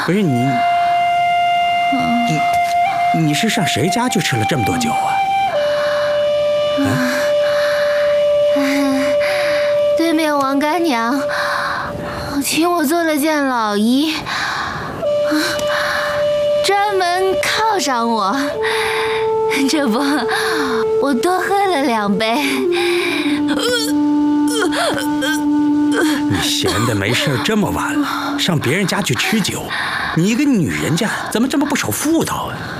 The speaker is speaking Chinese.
不是你是上谁家去吃了这么多酒啊？ 对面王干娘请我做了件老衣，专门犒赏我。这不，我多喝了2杯。 你闲的没事这么晚了，上别人家去吃酒，你一个女人家怎么这么不守妇道啊？